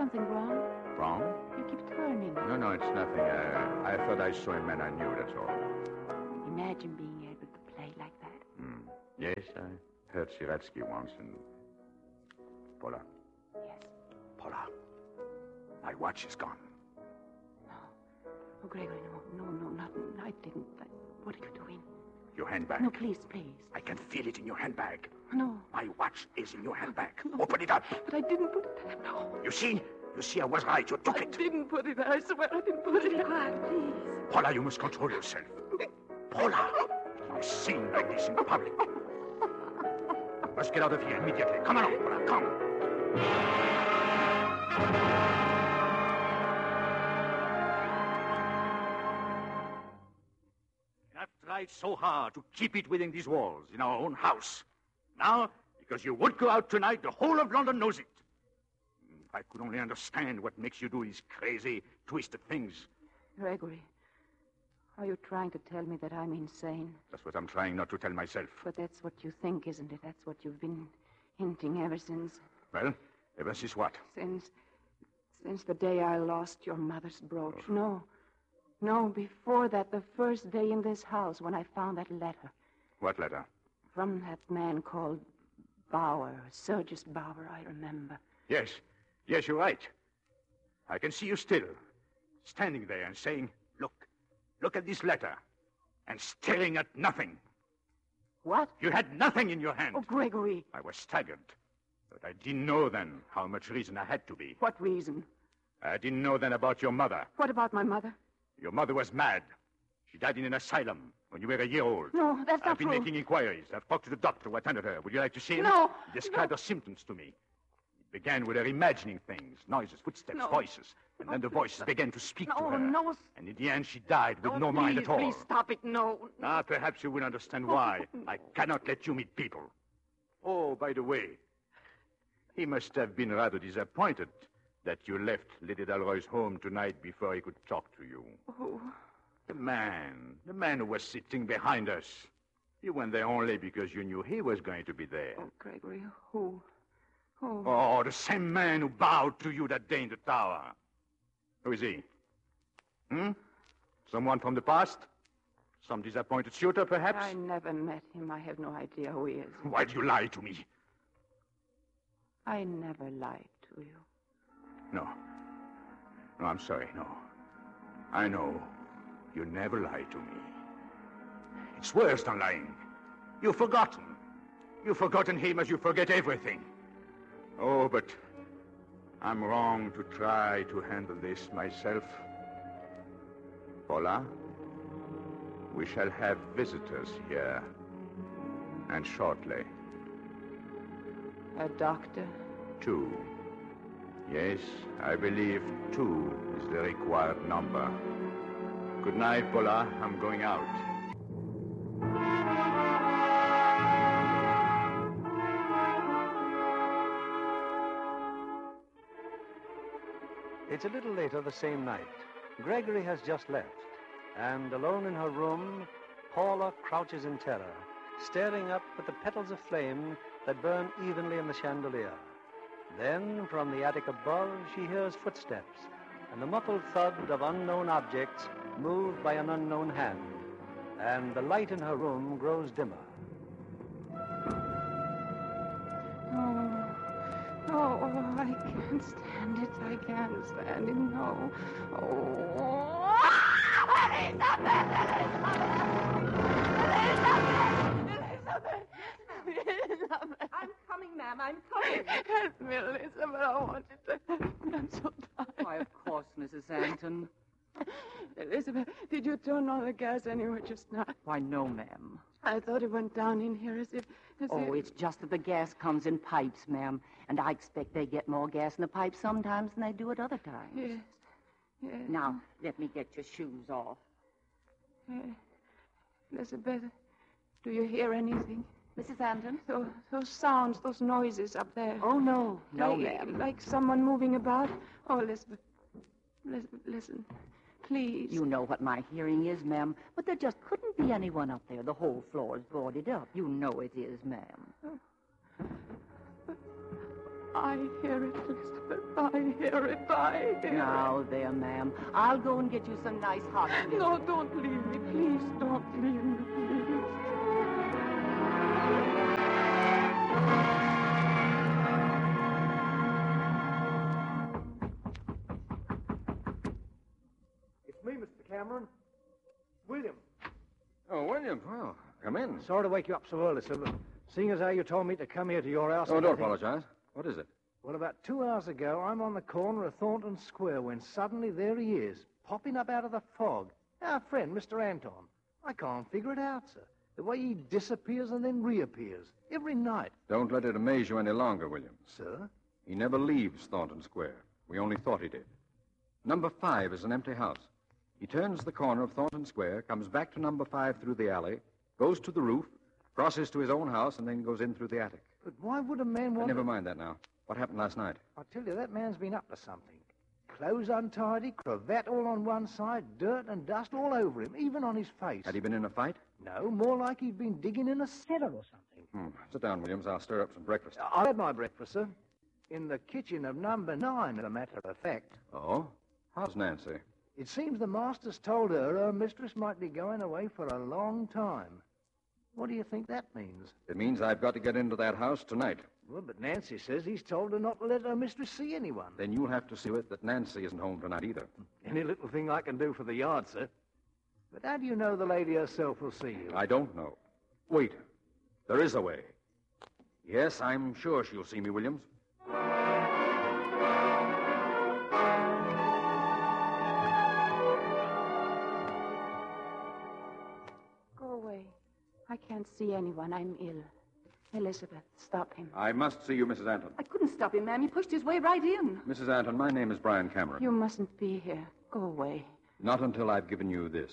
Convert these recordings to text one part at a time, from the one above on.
something wrong? Wrong? You keep turning. No, it's nothing. I thought I saw a man I knew, that's all. Imagine being able to play like that. Yes, I heard Siratsky once, and... Paula. Yes. Paula, my watch is gone. No. Oh, Gregory, no, nothing. I didn't. What are you doing? Your handbag. No, please. I can feel it in your handbag. No. My watch is in your handbag. No. Open it up. But I didn't put it there. No. You see, I was right. You took it. I didn't put it there. I swear I didn't put it there. Quiet, please. Paula, you must control yourself. Paula, you sing like this in public. You must get out of here immediately. Come along, Paula, come. I've tried so hard to keep it within these walls, in our own house. Now, because you would go out tonight, the whole of London knows it. If I could only understand what makes you do these crazy, twisted things. Gregory, are you trying to tell me that I'm insane? That's what I'm trying not to tell myself. But that's what you think, isn't it? That's what you've been hinting ever since. Well, ever since what? Since the day I lost your mother's brooch. No, before that, the first day in this house when I found that letter. What letter? From that man called Bauer, Sergius Bauer, I remember. Yes, you're right. I can see you still, standing there and saying, look at this letter, and staring at nothing. What? You had nothing in your hand. Oh, Gregory. I was staggered, but I didn't know then how much reason I had to be. What reason? I didn't know then about your mother. What about my mother? Your mother was mad. She died in an asylum when you were a year old. No, that's not I've been true. making inquiries. I've talked to the doctor who attended her. Would you like to see him? No. He described her symptoms to me. It began with her imagining things, noises, footsteps, voices. And then the voices began to speak to her. No. And in the end, she died with no mind at all. Please stop it, no. Ah, perhaps you will understand why. I cannot let you meet people. Oh, by the way, he must have been rather disappointed that you left Lady Dalroy's home tonight before he could talk to you. Who? The man who was sitting behind us. You went there only because you knew he was going to be there. Oh, Gregory, who? Oh, the same man who bowed to you that day in the tower. Who is he? Someone from the past? Some disappointed suitor, perhaps? I never met him. I have no idea who he is. Why do you lie to me? I never lied to you. No, I'm sorry, no. I know. You never lied to me. It's worse than lying. You've forgotten. You've forgotten him as you forget everything. Oh, but I'm wrong to try to handle this myself. Paula, we shall have visitors here. And shortly. A doctor? 2. Yes, I believe 2 is the required number. Good night, Paula. I'm going out. It's a little later the same night. Gregory has just left, and alone in her room, Paula crouches in terror, staring up at the petals of flame that burn evenly in the chandelier. Then, from the attic above, she hears footsteps and the muffled thud of unknown objects moved by an unknown hand, and the light in her room grows dimmer. Oh, I can't stand it. I can't stand it. No. Oh. Elizabeth. I'm coming, ma'am. I'm coming. Help me, Elizabeth. I want you to help me. I'm so tired. Why, of course, Mrs. Anton. Elizabeth, did you turn on the gas anywhere just now? Why, no, ma'am. I thought it went down in here as if... It's just that the gas comes in pipes, ma'am. And I expect they get more gas in the pipes sometimes than they do at other times. Yes. Now, let me get your shoes off. Elizabeth, do you hear anything? Mrs. Anton? Those sounds, those noises up there. Oh, no. No, ma'am. Like someone moving about. Oh, Elizabeth, listen. Please. You know what my hearing is, ma'am, but there just couldn't be anyone up there. The whole floor is boarded up. You know it is, ma'am. I hear it, Elizabeth. I hear it. I hear Now, there, ma'am. I'll go and get you some nice hot milk. No, don't leave me. Please don't leave me, please. It's me, Mr. Cameron. William. Oh, William. Well, come in. Sorry to wake you up so early, sir, but seeing as how you told me to come here to your house... Oh, don't apologize. What is it? Well, about 2 hours ago, I'm on the corner of Thornton Square when suddenly there he is, popping up out of the fog. Our friend, Mr. Anton. I can't figure it out, sir. The way he disappears and then reappears every night. Don't let it amaze you any longer, William. Sir? He never leaves Thornton Square. We only thought he did. Number 5 is an empty house. He turns the corner of Thornton Square, comes back to number 5 through the alley, goes to the roof, crosses to his own house, and then goes in through the attic. But why would a man want Never mind that now. What happened last night? I tell you, that man's been up to something. Clothes untidy, cravat all on one side, dirt and dust all over him, even on his face. Had he been in a fight? No, more like he'd been digging in a cellar or something. Sit down, Williams. I'll stir up some breakfast. I had my breakfast, sir. In the kitchen of number 9, as a matter of fact. Oh? How's Nancy? It seems the master's told her mistress might be going away for a long time. What do you think that means? It means I've got to get into that house tonight. Well, but Nancy says he's told her not to let her mistress see anyone. Then you'll have to see to it that Nancy isn't home tonight either. Any little thing I can do for the yard, sir. But how do you know the lady herself will see you? I don't know. Wait. There is a way. Yes, I'm sure she'll see me, Williams. Go away. I can't see anyone. I'm ill. Elizabeth, stop him. I must see you, Mrs. Anton. I couldn't stop him, ma'am. He pushed his way right in. Mrs. Anton, my name is Brian Cameron. You mustn't be here. Go away. Not until I've given you this.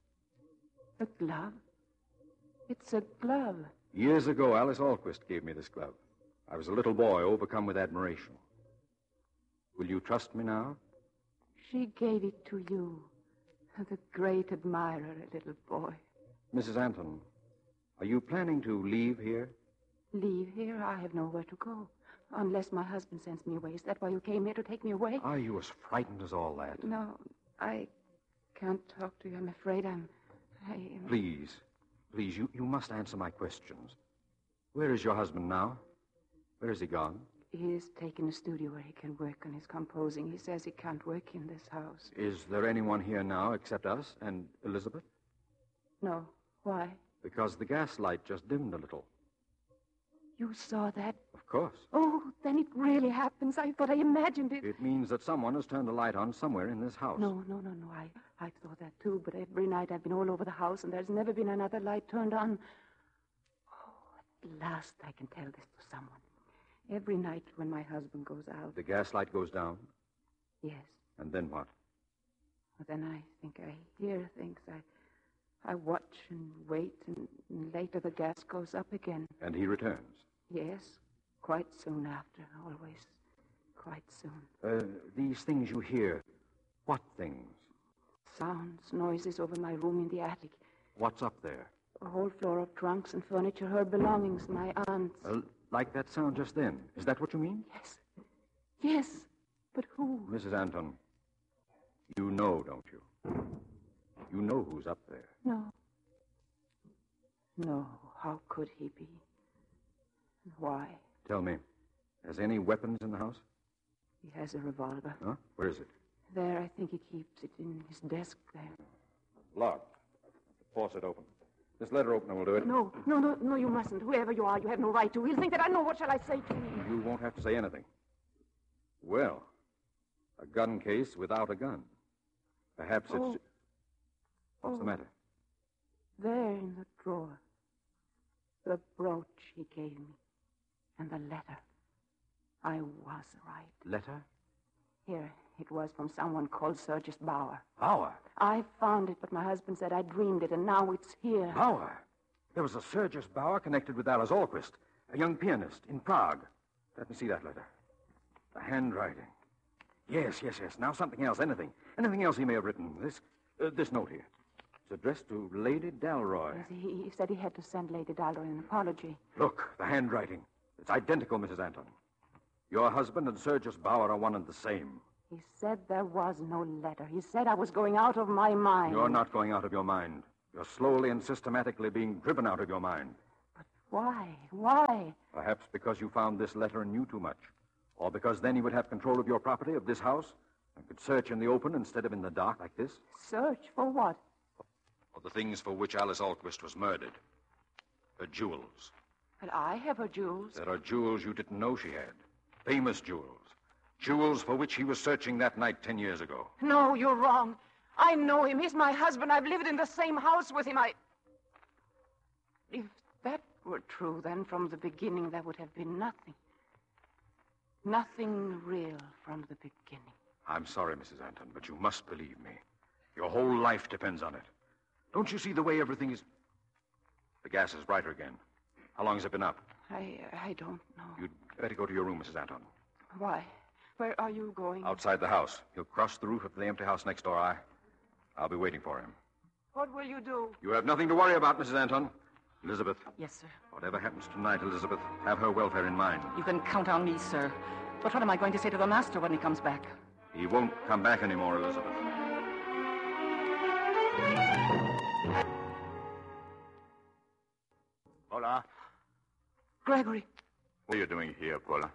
A glove? It's a glove. Years ago, Alice Alquist gave me this glove. I was a little boy overcome with admiration. Will you trust me now? She gave it to you. The great admirer, a little boy. Mrs. Anton, are you planning to leave here? Leave here? I have nowhere to go. Unless my husband sends me away. Is that why you came here, to take me away? Are you as frightened as all that? No, I can't talk to you. I'm afraid Please, you must answer my questions. Where is your husband now? Where is he gone? He's taken a studio where he can work on his composing. He says he can't work in this house. Is there anyone here now except us and Elizabeth? No. Why? Because the gas light just dimmed a little. You saw that? Of course. Oh, then it really happens. I thought I imagined it. It means that someone has turned a light on somewhere in this house. No. I thought that too, but every night I've been all over the house and there's never been another light turned on. Oh, at last I can tell this to someone. Every night when my husband goes out. The gas light goes down? Yes. And then what? Well, then I think I hear things. I watch and wait, and later the gas goes up again. And he returns? Yes, quite soon after, always quite soon. These things you hear, what things? Sounds, noises over my room in the attic. What's up there? A whole floor of trunks and furniture, her belongings, my aunt's. Like that sound just then. Is that what you mean? Yes, but who? Mrs. Anton, you know, don't you? You know who's up there. No, how could he be? Why? Tell me, has any weapons in the house? He has a revolver. Huh? Where is it? There, I think he keeps it in his desk there. Locked. Force it open. This letter opener will do it. No, you mustn't. Whoever you are, you have no right to. He'll think that I know. What shall I say to him? You won't have to say anything. Well, a gun case without a gun. Perhaps it's... What's the matter? There in the drawer. The brooch he gave me. And the letter. I was right. Letter? Here, it was from someone called Sergius Bauer. Bauer? I found it, but my husband said I dreamed it, and now it's here. Bauer? There was a Sergius Bauer connected with Alice Alquist, a young pianist in Prague. Let me see that letter. The handwriting. Yes. Now something else, anything. Anything else he may have written. This note here. It's addressed to Lady Dalroy. Yes, he said he had to send Lady Dalroy an apology. Look, the handwriting. It's identical, Mrs. Anton. Your husband and Sergius Bauer are one and the same. He said there was no letter. He said I was going out of my mind. You're not going out of your mind. You're slowly and systematically being driven out of your mind. But why? Why? Perhaps because you found this letter and knew too much. Or because then you would have control of your property, of this house, and could search in the open instead of in the dark like this. Search for what? For the things for which Alice Alquist was murdered. Her jewels. But I have her jewels. There are jewels you didn't know she had. Famous jewels. Jewels for which he was searching that night 10 years ago. No, you're wrong. I know him. He's my husband. I've lived in the same house with him. If that were true, then from the beginning there would have been nothing. Nothing real from the beginning. I'm sorry, Mrs. Anton, but you must believe me. Your whole life depends on it. Don't you see the way everything is... The gas is brighter again. How long has it been up? I don't know. You'd better go to your room, Mrs. Anton. Why? Where are you going? Outside the house. He'll cross the roof of the empty house next door. I'll be waiting for him. What will you do? You have nothing to worry about, Mrs. Anton. Elizabeth. Yes, sir. Whatever happens tonight, Elizabeth, have her welfare in mind. You can count on me, sir. But what am I going to say to the master when he comes back? He won't come back anymore, Elizabeth. Paula? Gregory. What are you doing here, Paula?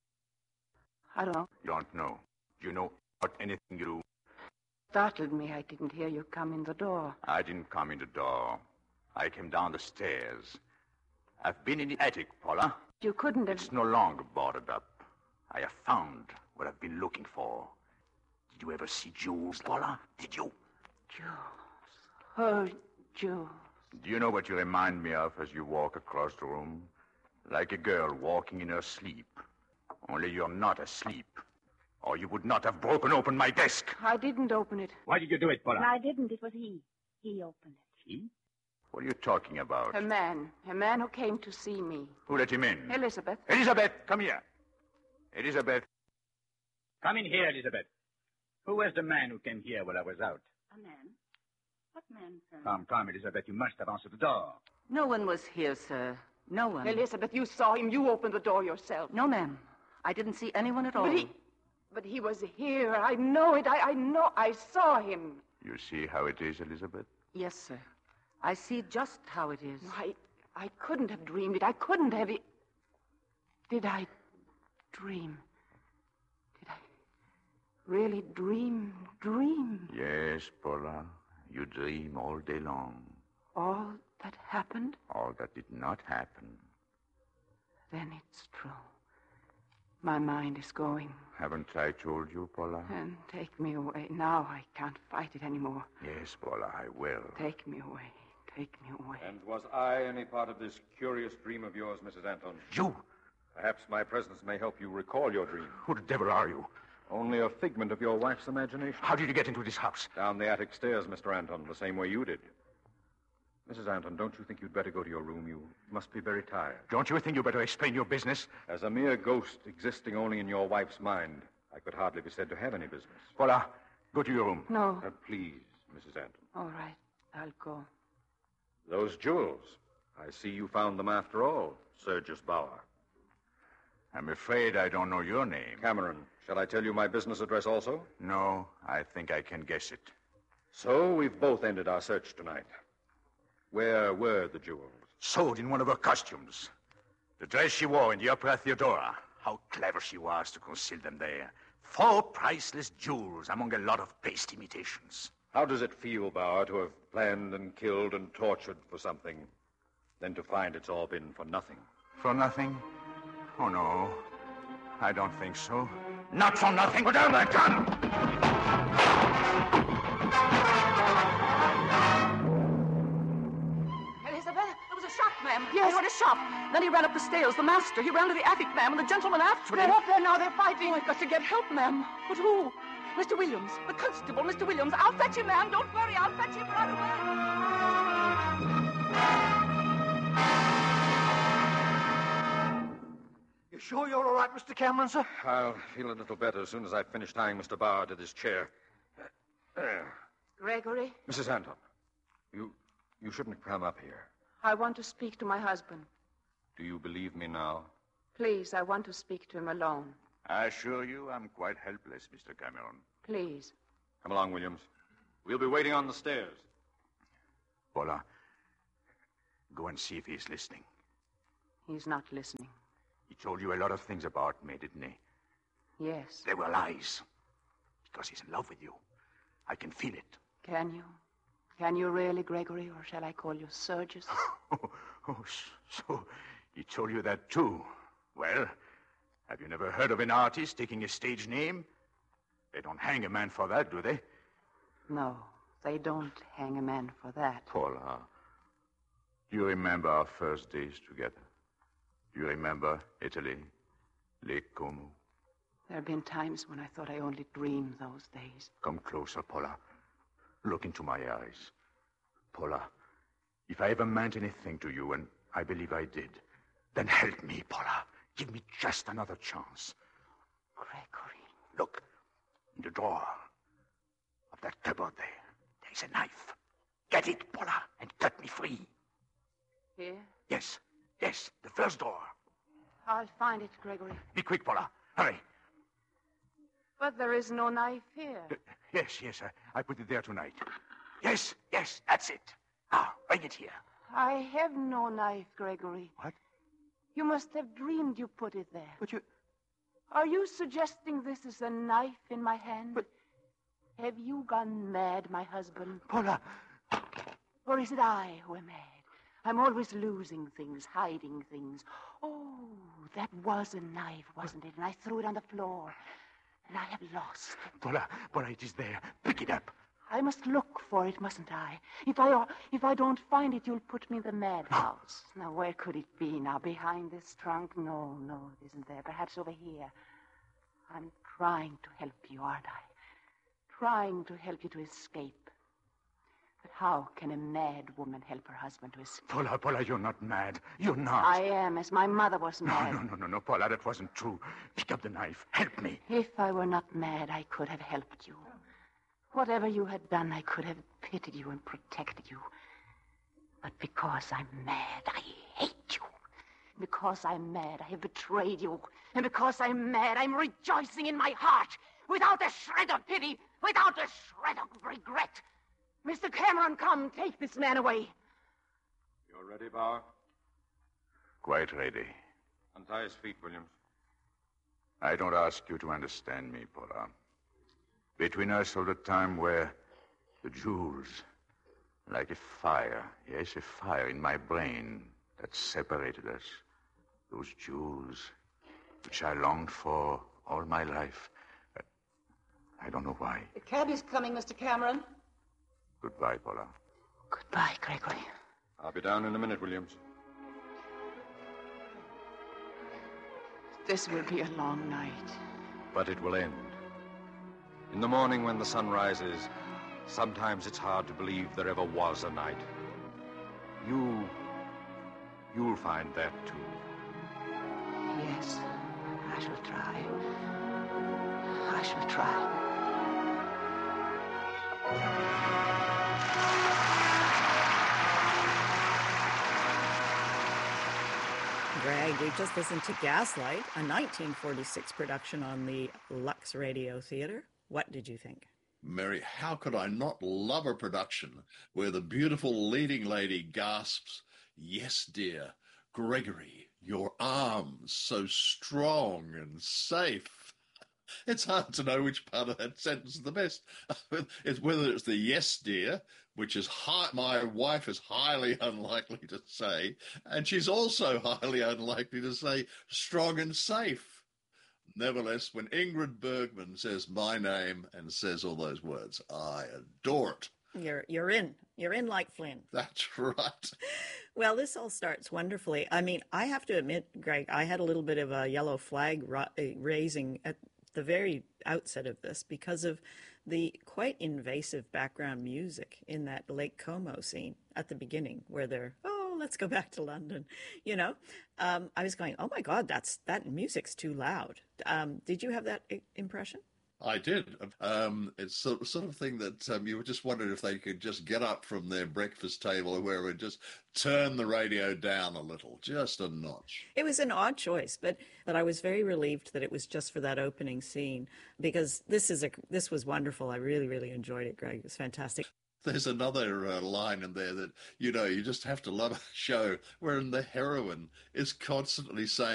I don't know. You don't know. Do you know about anything you do? Startled me. I didn't hear you come in the door. I didn't come in the door. I came down the stairs. I've been in the attic, Paula. You couldn't have... It's no longer boarded up. I have found what I've been looking for. Did you ever see jewels, Paula? Did you? Jewels. Her jewels. Do you know what you remind me of as you walk across the room? Like a girl walking in her sleep. Only you're not asleep. Or you would not have broken open my desk. I didn't open it. Why did you do it, Paula? I didn't. It was he. He opened it. He? What are you talking about? A man who came to see me. Who let him in? Elizabeth. Elizabeth, come here. Elizabeth. Come in here, Elizabeth. Who was the man who came here while I was out? A man? What man, sir? Come, Elizabeth. You must have answered the door. No one was here, sir. No one. Elizabeth, you saw him. You opened the door yourself. No, ma'am. I didn't see anyone at all. But he was here. I know it. I know. I saw him. You see how it is, Elizabeth? Yes, sir. I see just how it is. I couldn't have dreamed it. I couldn't have... Did I dream? Did I really dream? Yes, Paula. You dream all day long. All that happened? All that did not happen. Then it's true. My mind is going. Haven't I told you, Paula? And take me away. Now I can't fight it anymore. Yes, Paula, I will. Take me away. Take me away. And was I any part of this curious dream of yours, Mrs. Anton? You? Perhaps my presence may help you recall your dream. Who the devil are you? Only a figment of your wife's imagination. How did you get into this house? Down the attic stairs, Mr. Anton, the same way you did. Mrs. Anton, don't you think you'd better go to your room? You must be very tired. Don't you think you better explain your business? As a mere ghost existing only in your wife's mind, I could hardly be said to have any business. Paula, go to your room. No. Please, Mrs. Anton. All right. I'll go. Those jewels. I see you found them after all, Sergius Bauer. I'm afraid I don't know your name. Cameron, shall I tell you my business address also? No, I think I can guess it. So we've both ended our search tonight. Where were the jewels? Sewed in one of her costumes. The dress she wore in the Opera Theodora. How clever she was to conceal them there. 4 priceless jewels among a lot of paste imitations. How does it feel, Bauer, to have planned and killed and tortured for something, then to find it's all been for nothing? For nothing? Oh, no. I don't think so. Not for nothing. Put down that gun! Elizabeth, there was a shot, ma'am. Yes. I heard a shot. Then he ran up the stairs. The master. He ran to the attic, ma'am, and the gentleman after him. They're up there now. They're fighting. Oh, I've got to get help, ma'am. But who? Mr. Williams. The constable, Mr. Williams. I'll fetch him, ma'am. Don't worry. I'll fetch him right away. You sure you're all right, Mr. Cameron, sir? I'll feel a little better as soon as I finish tying Mr. Bauer to this chair. Gregory, Mrs. Anton, you shouldn't come up here. I want to speak to my husband. Do you believe me now? Please, I want to speak to him alone. I assure you I'm quite helpless, Mr. Cameron. Please. Come along, Williams. We'll be waiting on the stairs. Paula, go and see if he's listening. He's not listening. He told you a lot of things about me, didn't he? Yes. They were lies. Because he's in love with you. I can feel it. Can you? Can you really, Gregory, or shall I call you Sergius? So he told you that too. Well, have you never heard of an artist taking a stage name? They don't hang a man for that, do they? No, they don't hang a man for that. Paula, do you remember our first days together? Do you remember Italy, Lake Como? There have been times when I thought I only dreamed those days. Come closer, Paula. Look into my eyes. Paula, if I ever meant anything to you, and I believe I did, then help me, Paula. Give me just another chance. Gregory. Look, in the drawer of that cupboard there's a knife. Get it, Paula, and cut me free. Here? Yes, the first door. I'll find it, Gregory. Be quick, Paula. Hurry. But there is no knife here. Yes, I put it there tonight. Yes, that's it. Now, bring it here. I have no knife, Gregory. What? You must have dreamed you put it there. But you... Are you suggesting this is a knife in my hand? But... Have you gone mad, my husband? Paula! Or is it I who am mad? I'm always losing things, hiding things. Oh, that was a knife, wasn't it? And I threw it on the floor. And I have lost it. Paula, it is there. Pick it up. I must look for it, mustn't I? If I don't find it, you'll put me in the madhouse. Now, where could it be? Now, behind this trunk? No, it isn't there. Perhaps over here. I'm trying to help you, aren't I? Trying to help you to escape. But how can a mad woman help her husband to escape? Paula, you're not mad. You're not. I am, as my mother was mad. No, Paula, that wasn't true. Pick up the knife. Help me. If I were not mad, I could have helped you. Whatever you had done, I could have pitied you and protected you. But because I'm mad, I hate you. Because I'm mad, I have betrayed you. And because I'm mad, I'm rejoicing in my heart, without a shred of pity, without a shred of regret. Mr. Cameron, come, take this man away. You're ready, Bauer? Quite ready. Untie his feet, Williams. I don't ask you to understand me, Paula. Between us all the time were the jewels, like a fire. Yes, a fire in my brain that separated us. Those jewels which I longed for all my life. I don't know why. The cabbie's coming, Mr. Cameron. Goodbye, Paula. Goodbye, Gregory. I'll be down in a minute, Williams. This will be a long night. But it will end. In the morning when the sun rises, sometimes it's hard to believe there ever was a night. You'll find that too. Yes, I shall try. I shall try. Greg, we just listened to Gaslight, a 1946 production on the Lux Radio Theatre. What did you think? Mary, how could I not love a production where the beautiful leading lady gasps, "Yes, dear, Gregory, your arms so strong and safe." It's hard to know which part of that sentence is the best. It's whether it's the "yes, dear," which is my wife is highly unlikely to say, and she's also highly unlikely to say strong and safe. Nevertheless, when Ingrid Bergman says my name and says all those words, I adore it. You're in. You're in like Flynn. That's right. Well, this all starts wonderfully. I mean, I have to admit, Greg, I had a little bit of a yellow flag raising at the very outset of this because of the quite invasive background music in that Lake Como scene at the beginning where they're, let's go back to London. You know, I was going, oh my God, that music's too loud. Did you have that impression? I did. It's sort of thing that you were just wondering if they could just get up from their breakfast table or wherever and just turn the radio down a little, just a notch. It was an odd choice, but I was very relieved that it was just for that opening scene, because this was wonderful. I really, really enjoyed it, Greg. It was fantastic. There's another line in there that, you just have to love a show wherein the heroine is constantly saying,